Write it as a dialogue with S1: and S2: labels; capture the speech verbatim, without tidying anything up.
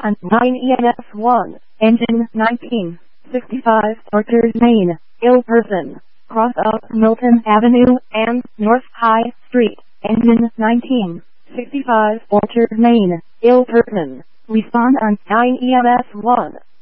S1: on nine E M S one, engine nineteen sixty-five, Orchard, Maine, ill person. Cross out Milton Avenue and North High Street, engine nineteen sixty-five, Orchard, Maine, ill person. Respond on nine E M S one.